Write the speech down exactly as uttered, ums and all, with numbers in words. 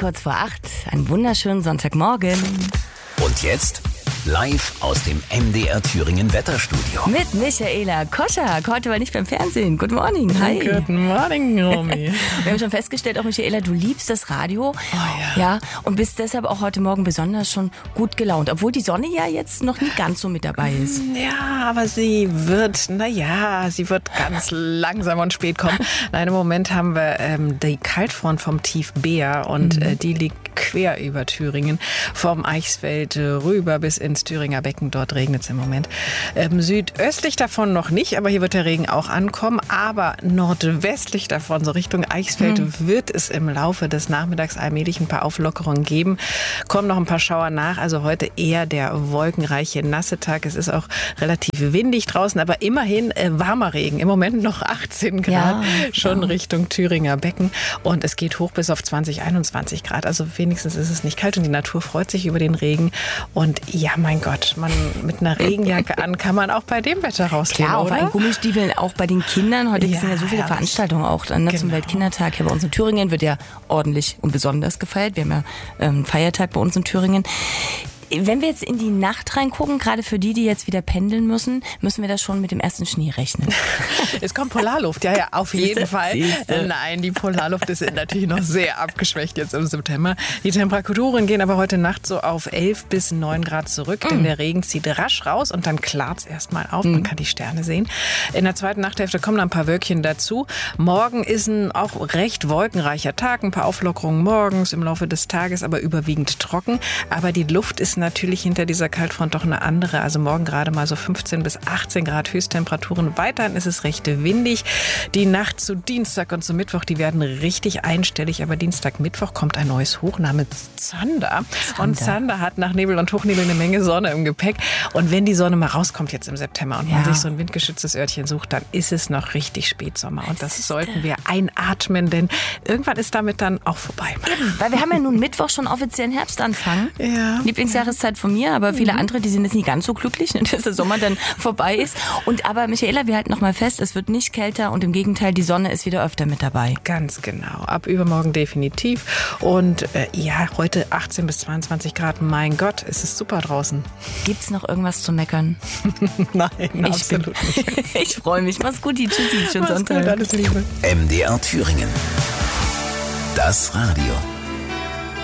kurz vor acht. Einen wunderschönen Sonntagmorgen. Und jetzt live aus dem M D R Thüringen Wetterstudio. Mit Michaela Koschak. Heute mal nicht beim Fernsehen. Good morning. Hi. Good morning, Romy. Wir haben schon festgestellt, auch Michaela, du liebst das Radio. Oh ja. Ja. Und bist deshalb auch heute Morgen besonders schon gut gelaunt. Obwohl die Sonne ja jetzt noch nicht ganz so mit dabei ist. Ja, aber sie wird, naja, sie wird ganz langsam und spät kommen. Nein, im Moment haben wir ähm, die Kaltfront vom Tief Beer und mhm. äh, die liegt quer über Thüringen, vom Eichsfeld rüber bis ins Thüringer Becken. Dort regnet es im Moment. Ähm, südöstlich davon noch nicht, aber hier wird der Regen auch ankommen. Aber nordwestlich davon, so Richtung Eichsfeld, mhm. wird es im Laufe des Nachmittags allmählich ein paar Auflockerungen geben. Kommen noch ein paar Schauer nach. Also heute eher der wolkenreiche, nasse Tag. Es ist auch relativ windig draußen, aber immerhin äh, warmer Regen. Im Moment noch achtzehn Grad, ja, schon ja. Richtung Thüringer Becken. Und es geht hoch bis auf zwanzig, einundzwanzig Grad. Also wenigstens ist es nicht kalt und die Natur freut sich über den Regen. Und ja, mein Gott, man mit einer Regenjacke an kann man auch bei dem Wetter rausgehen, Klar, oder? auf einen Gummistiefeln, auch bei den Kindern. Heute Ja, sind ja so viele herrlich. Veranstaltungen auch ne, Genau. zum Weltkindertag. Hier bei uns in Thüringen wird ja ordentlich und besonders gefeiert. Wir haben ja ähm, einen Feiertag bei uns in Thüringen. Wenn wir jetzt in die Nacht reingucken, gerade für die, die jetzt wieder pendeln müssen, müssen wir das schon mit dem ersten Schnee rechnen. Es kommt Polarluft, ja, ja, auf Siehste, jeden Fall. siehste. Nein, die Polarluft ist natürlich noch sehr abgeschwächt jetzt im September. Die Temperaturen gehen aber heute Nacht so auf elf bis neun Grad zurück, denn der Regen zieht rasch raus und dann klart es erstmal auf. Man kann die Sterne sehen. In der zweiten Nachthälfte kommen dann ein paar Wölkchen dazu. Morgen ist ein auch recht wolkenreicher Tag, ein paar Auflockerungen morgens im Laufe des Tages, aber überwiegend trocken. Aber die Luft ist natürlich hinter dieser Kaltfront doch eine andere. Also morgen gerade mal so fünfzehn bis achtzehn Grad Höchsttemperaturen. Weiterhin ist es recht windig. Die Nacht zu Dienstag und zu Mittwoch, die werden richtig einstellig. Aber Dienstag, Mittwoch kommt ein neues Hoch namens Zander. Und Zander hat nach Nebel und Hochnebel eine Menge Sonne im Gepäck. Und wenn die Sonne mal rauskommt jetzt im September und man Ja. sich so ein windgeschütztes Örtchen sucht, dann ist es noch richtig Spätsommer. Und das sollten wir einatmen, denn irgendwann ist damit dann auch vorbei. Weil wir haben ja nun Mittwoch schon offiziellen Herbstanfang. Ja. Lieblingsjahreszeit von mir, aber viele andere, die sind jetzt nicht ganz so glücklich, dass der Sommer dann vorbei ist. Und aber Michaela, wir halten noch mal fest, es wird nicht kälter und im Gegenteil, die Sonne ist wieder öfter mit dabei. Ganz genau. Ab übermorgen definitiv. Und äh, ja, heute achtzehn bis zweiundzwanzig Grad. Mein Gott, es ist super draußen. Gibt's noch irgendwas zu meckern? Nein, Ich absolut bin- nicht. Ich freue mich. Mach's gut, tschüssi, schönen Mach's Sonntag. gut, alles Liebe. M D R Thüringen. Das Radio.